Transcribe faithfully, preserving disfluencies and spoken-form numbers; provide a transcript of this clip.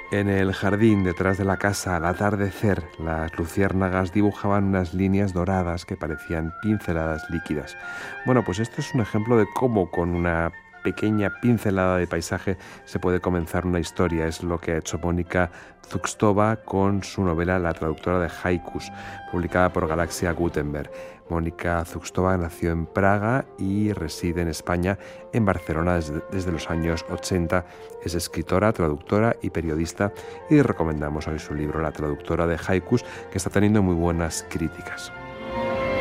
En el jardín, detrás de la casa, al atardecer, las luciérnagas dibujaban unas líneas doradas que parecían pinceladas líquidas. Bueno, pues esto es un ejemplo de cómo con una pequeña pincelada de paisaje se puede comenzar una historia. Es lo que ha hecho Mónica Zúxtova con su novela La traductora de haikus, publicada por Galaxia Gutenberg. Mónica Zúxtova nació en Praga y reside en España, en Barcelona desde, desde los años ochenta. Es escritora, traductora y periodista, y recomendamos hoy su libro La traductora de haikus, que está teniendo muy buenas críticas.